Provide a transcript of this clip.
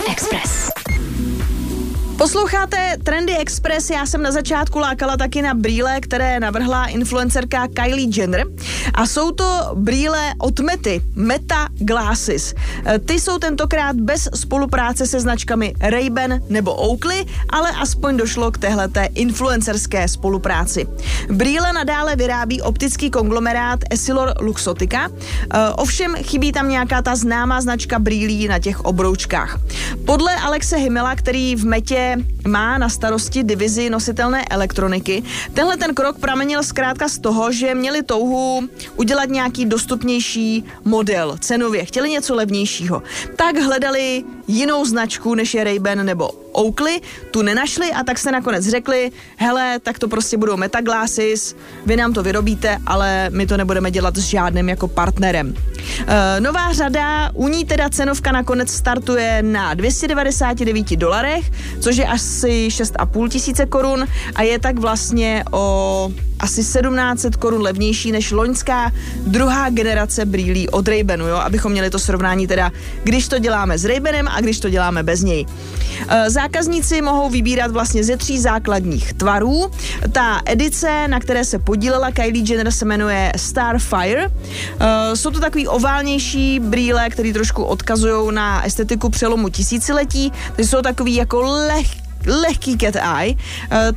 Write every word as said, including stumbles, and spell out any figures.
Express. Posloucháte Trendy Express, já jsem na začátku lákala taky na brýle, které navrhla influencerka Kylie Jenner a jsou to brýle od Mety, Meta Glasses. Ty jsou tentokrát bez spolupráce se značkami Ray-Ban nebo Oakley, ale aspoň došlo k téhleté influencerské spolupráci. Brýle nadále vyrábí optický konglomerát EssilorLuxottica, ovšem chybí tam nějaká ta známá značka brýlí na těch obroučkách. Podle Alexe Himmela, který v Metě má na starosti divizi nositelné elektroniky, tenhle ten krok pramenil zkrátka z toho, že měli touhu udělat nějaký dostupnější model cenově, chtěli něco levnějšího. Tak hledali jinou značku, než je Ray-Ban nebo Oakley, tu nenašli a tak se nakonec řekli, hele, tak to prostě budou Meta Glasses, vy nám to vyrobíte, ale my to nebudeme dělat s žádným jako partnerem. E, nová řada, u ní teda cenovka nakonec startuje na dvě stě devadesát devět dolarech, což je asi šest a půl tisíce korun a je tak vlastně o asi sedmnáct set korun levnější než loňská druhá generace brýlí od Ray-Banu, jo, abychom měli to srovnání teda, když to děláme s Ray-Banem a když to děláme bez něj. E, zákazníci mohou vybírat vlastně ze tří základních tvarů. Ta edice, na které se podílela Kylie Jenner, se jmenuje Starfire. E, jsou to takový oválnější brýle, které trošku odkazují na estetiku přelomu tisíciletí, takže jsou takový jako leh lehký cat eye.